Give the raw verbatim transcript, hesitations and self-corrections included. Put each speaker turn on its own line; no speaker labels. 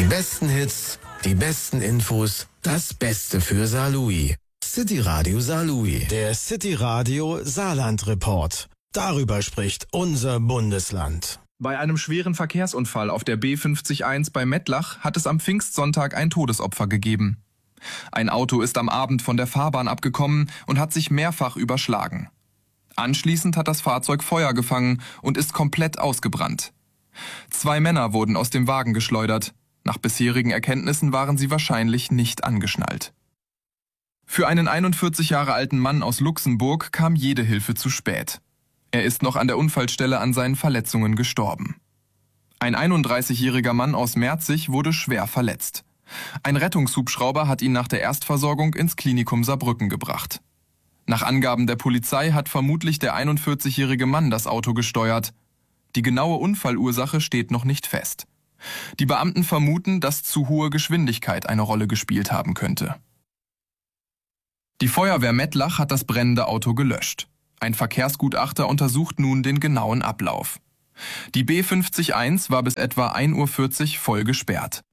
besten Hits, die besten Infos, das Beste für Saarlouis. City Radio Saarlouis.
Der City Radio Saarland Report. Darüber spricht unser Bundesland.
Bei einem schweren Verkehrsunfall auf der B fünfzig eins bei Mettlach hat es am Pfingstsonntag ein Todesopfer gegeben. Ein Auto ist am Abend von der Fahrbahn abgekommen und hat sich mehrfach überschlagen. Anschließend hat das Fahrzeug Feuer gefangen und ist komplett ausgebrannt. Zwei Männer wurden aus dem Wagen geschleudert. Nach bisherigen Erkenntnissen waren sie wahrscheinlich nicht angeschnallt. Für einen einundvierzig Jahre alten Mann aus Luxemburg kam jede Hilfe zu spät. Er ist noch an der Unfallstelle an seinen Verletzungen gestorben. Ein einunddreißigjähriger Mann aus Merzig wurde schwer verletzt. Ein Rettungshubschrauber hat ihn nach der Erstversorgung ins Klinikum Saarbrücken gebracht. Nach Angaben der Polizei hat vermutlich der einundvierzigjährige Mann das Auto gesteuert. Die genaue Unfallursache steht noch nicht fest. Die Beamten vermuten, dass zu hohe Geschwindigkeit eine Rolle gespielt haben könnte. Die Feuerwehr Mettlach hat das brennende Auto gelöscht. Ein Verkehrsgutachter untersucht nun den genauen Ablauf. Die B fünfzig eins war bis etwa ein Uhr vierzig voll gesperrt.